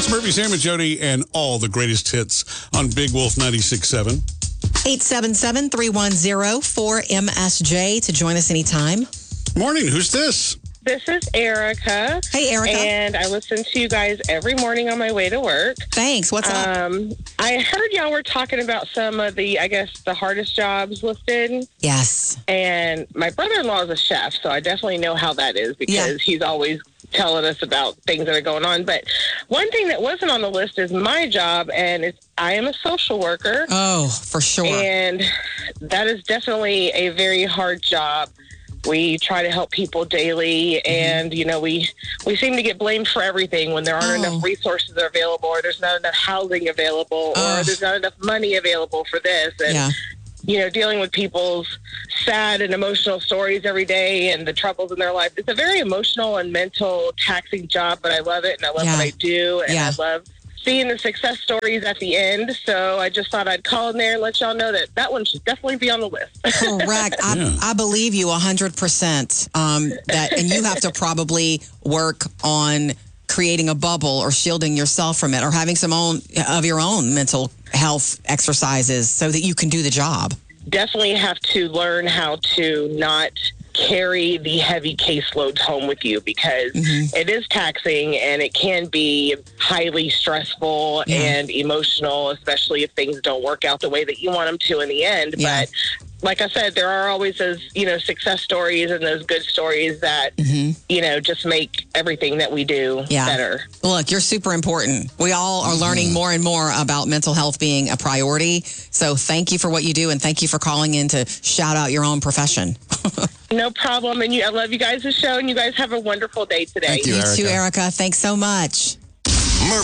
Murphy, Sam, and Jody, and all the greatest hits on Big Wolf 96.7. 877-310-4MSJ to join us anytime. Morning. Who's this? This is Erica. Hey, Erica. And I listen to you guys every morning on my way to work. Thanks. What's up? I heard y'all were talking about some of the hardest jobs listed. Yes. And my brother-in-law is a chef, so I definitely know how that is because he's always telling us about things that are going on. But one thing that wasn't on the list is my job, and I am a social worker. Oh, for sure. And that is definitely a very hard job. We try to help people daily, and, we seem to get blamed for everything when there aren't enough resources available, or there's not enough housing available, or there's not enough money available for this. And, dealing with people's sad and emotional stories every day and the troubles in their life. It's a very emotional and mental taxing job, but I love it, and I love what I do, and I love seeing the success stories at the end. So I just thought I'd call in there and let y'all know that one should definitely be on the list. Correct. I believe you 100%. And you have to probably work on creating a bubble or shielding yourself from it, or having some of your own mental health exercises so that you can do the job. Definitely have to learn how to not carry the heavy caseloads home with you, because it is taxing and it can be highly stressful and emotional, especially if things don't work out the way that you want them to in the end. But like I said, there are always those, success stories and those good stories that, just make everything that we do better. Look, you're super important. We all are learning more and more about mental health being a priority. So thank you for what you do, and thank you for calling in to shout out your own profession. No problem. And I love you guys' show, and you guys have a wonderful day today. Thank you, Erica. You too, Erica. Thanks so much.